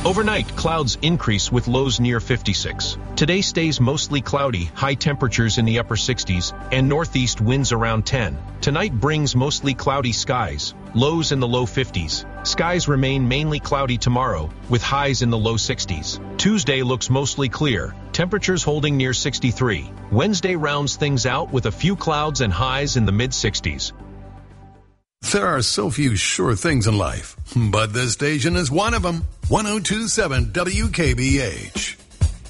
Overnight, clouds increase with lows near 56. Today stays mostly cloudy, high temperatures in the upper 60s, and northeast winds around 10. Tonight brings mostly cloudy skies, lows in the low 50s. Skies remain mainly cloudy tomorrow, with highs in the low 60s. Tuesday looks mostly clear, temperatures holding near 63. Wednesday rounds things out with a few clouds and highs in the mid-60s. There are so few sure things in life, but this station is one of them. 102.7 WKBH.